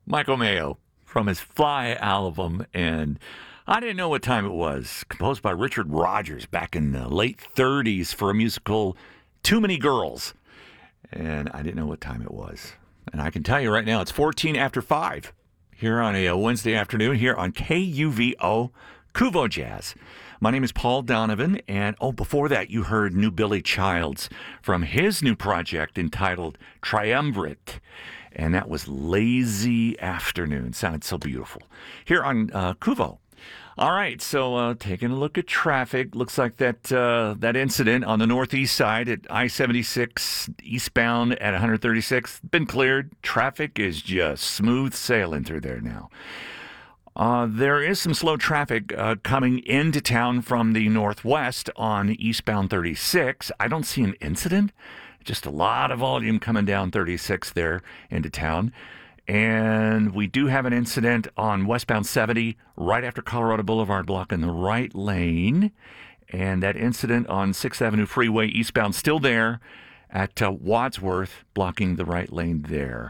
Michael Mayo from his Fly album, and I didn't know what time it was. Composed by Richard Rodgers back in the late 30s for a musical, Too Many Girls. And I didn't know what time it was. And I can tell you right now, it's 14 after 5 here on a Wednesday afternoon here on KUVO, Kuvo Jazz. My name is Paul Donovan, and before that, you heard new Billy Childs from his new project entitled Triumvirate. And that was Lazy Afternoon. Sounded so beautiful. Here on Kuvo. All right, so taking a look at traffic. Looks like that incident on the northeast side at I-76 eastbound at 136 been cleared. Traffic is just smooth sailing through there now. There is some slow traffic coming into town from the northwest on eastbound 36. I don't see an incident. Just a lot of volume coming down 36 there into town. And we do have an incident on westbound 70 right after Colorado Boulevard, blocking the right lane. And that incident on 6th Avenue Freeway eastbound still there at Wadsworth, blocking the right lane there.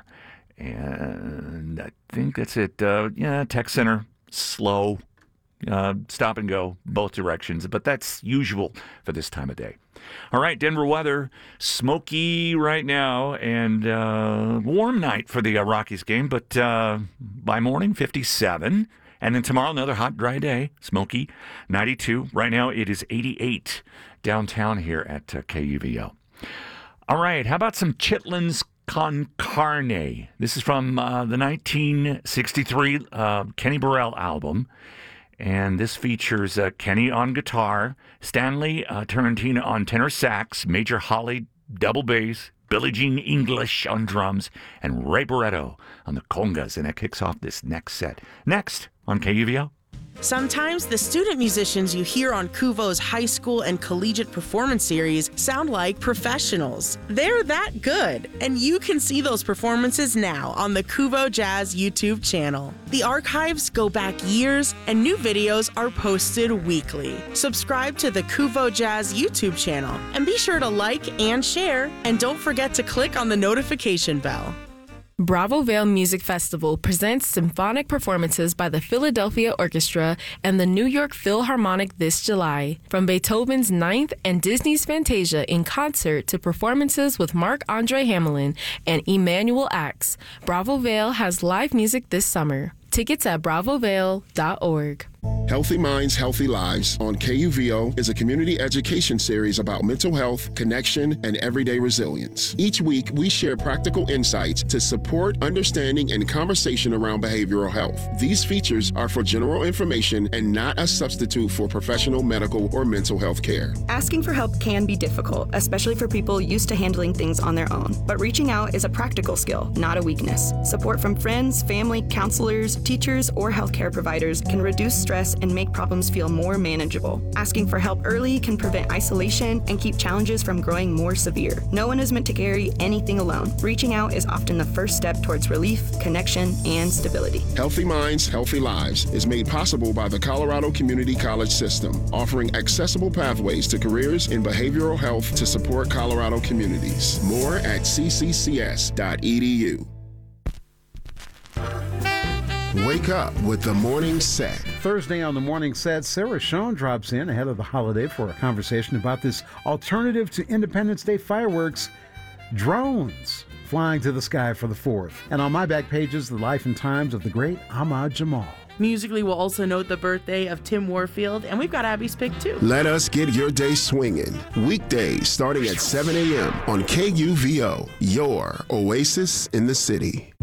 And I think that's it. Tech Center, slow, stop and go, both directions. But that's usual for this time of day. All right, Denver weather, smoky right now, and warm night for the Rockies game. But by morning, 57. And then tomorrow, another hot, dry day, smoky, 92. Right now, it is 88 downtown here at KUVO. All right, how about some Chitlins Con Carne? This is from the 1963 Kenny Burrell album. And this features Kenny on guitar, Stanley Tarantina on tenor sax, Major Holly double bass, Billie Jean English on drums, and Ray Barretto on the congas. And that kicks off this next set. Next on KUVO. Sometimes the student musicians you hear on Kuvo's high school and collegiate performance series sound like professionals. They're that good, and you can see those performances now on the Kuvo Jazz YouTube channel. The archives go back years, and new videos are posted weekly. Subscribe to the Kuvo Jazz YouTube channel, and be sure to like and share, and don't forget to click on the notification bell. Bravo Vale Music Festival presents symphonic performances by the Philadelphia Orchestra and the New York Philharmonic this July. From Beethoven's Ninth and Disney's Fantasia in concert to performances with Marc-Andre Hamelin and Emanuel Ax, Bravo Vale has live music this summer. Tickets at bravovale.org. Healthy Minds, Healthy Lives on KUVO is a community education series about mental health, connection, and everyday resilience. Each week, we share practical insights to support understanding and conversation around behavioral health. These features are for general information and not a substitute for professional medical or mental health care. Asking for help can be difficult, especially for people used to handling things on their own. But reaching out is a practical skill, not a weakness. Support from friends, family, counselors, teachers, or healthcare providers can reduce stress and make problems feel more manageable. Asking for help early can prevent isolation and keep challenges from growing more severe. No one is meant to carry anything alone. Reaching out is often the first step towards relief, connection, and stability. Healthy Minds, Healthy Lives is made possible by the Colorado Community College System, offering accessible pathways to careers in behavioral health to support Colorado communities. More at cccs.edu. Wake up with the morning set. Thursday on the morning set, Sarah Schoen drops in ahead of the holiday for a conversation about this alternative to Independence Day fireworks, drones flying to the sky for the 4th. And on my back pages, the life and times of the great Ahmad Jamal. Musically, we'll also note the birthday of Tim Warfield, and we've got Abby's pick too. Let us get your day swinging. Weekdays starting at 7 a.m. on KUVO, your oasis in the city.